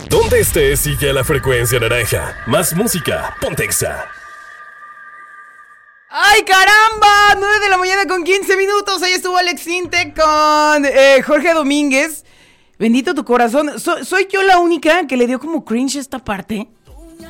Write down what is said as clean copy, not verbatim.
Donde estés, sigue a la frecuencia naranja. Más música, ponte Exa. ¡Ay, caramba! 9 de la mañana con 15 minutos. Ahí estuvo Alex Sintek con Jorge Domínguez. Bendito tu corazón. ¿Soy yo la única que le dio como cringe esta parte?